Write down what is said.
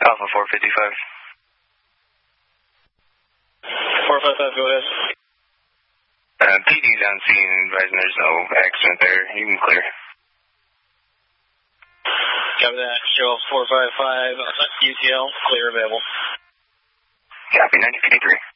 Alpha 455. 455, go ahead. PD's on scene, advising there's no accident there. You can clear. Copy that. Show 455, UTL, clear available. Copy, 9053.